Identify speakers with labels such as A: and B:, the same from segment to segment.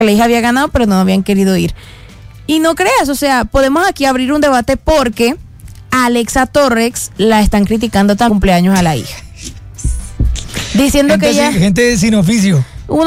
A: La hija había ganado, pero no habían querido ir. Y no creas, o sea, podemos aquí abrir un debate porque a Alexa Torres la están criticando tan cumpleaños a la hija. Diciendo
B: gente
A: que ella...
B: Gente sin oficio.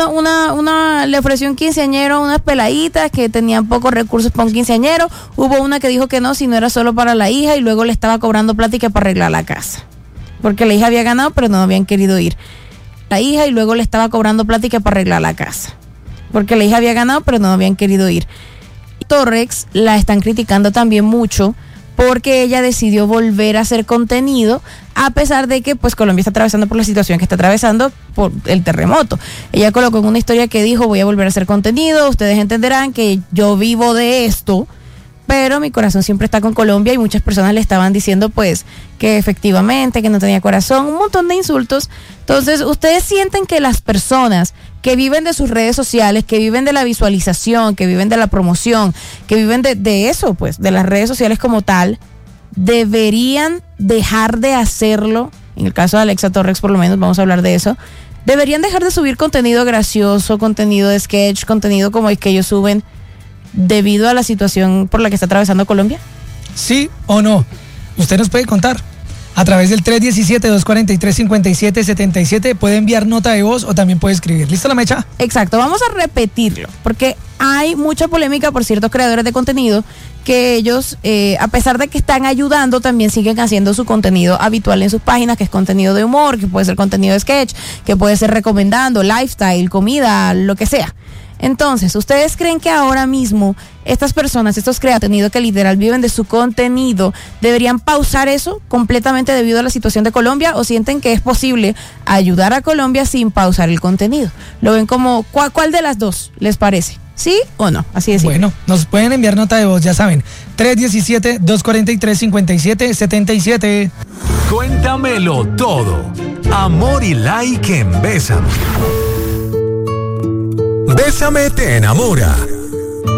A: Le ofreció un quinceañero a unas peladitas que tenían pocos recursos para un quinceañero. Hubo una que dijo que no, si no era solo para la hija, y luego le estaba cobrando plata y que para arreglar la casa. Porque la hija había ganado, pero no habían querido ir. La hija, y luego le estaba cobrando plata y que para arreglar la casa. Porque la hija había ganado, pero no habían querido ir. Torres la están criticando también mucho porque ella decidió volver a hacer contenido a pesar de que pues Colombia está atravesando por la situación que está atravesando por el terremoto. Ella colocó en una historia que dijo: voy a volver a hacer contenido, ustedes entenderán que yo vivo de esto, pero mi corazón siempre está con Colombia, y muchas personas le estaban diciendo pues que efectivamente, que no tenía corazón, un montón de insultos. Entonces, ¿ustedes sienten que las personas que viven de sus redes sociales, que viven de la visualización, que viven de la promoción, que viven de eso, pues, de las redes sociales como tal, deberían dejar de hacerlo? En el caso de Alexa Torres, por lo menos, vamos a hablar de eso. ¿Deberían dejar de subir contenido gracioso, contenido de sketch, contenido como el que ellos suben debido a la situación por la que está atravesando Colombia?
B: ¿Sí o no? Usted nos puede contar a través del 317-243-5777. Puede enviar nota de voz o también puede escribir. ¿Listo la mecha?
A: Exacto, vamos a repetirlo porque hay mucha polémica por ciertos creadores de contenido que ellos, a pesar de que están ayudando, también siguen haciendo su contenido habitual en sus páginas, que es contenido de humor, que puede ser contenido de sketch, que puede ser recomendando lifestyle, comida, lo que sea. Entonces, ¿ustedes creen que ahora mismo estas personas, estos creadores de contenido que literal viven de su contenido, deberían pausar eso completamente debido a la situación de Colombia, o sienten que es posible ayudar a Colombia sin pausar el contenido? ¿Lo ven como cuál de las dos les parece? ¿Sí o no? Así de simple.
B: Bueno, nos pueden enviar nota de voz, ya saben, 317-243-5777.
C: Cuéntamelo todo. Amor y like en Bésame. Bésame te enamora.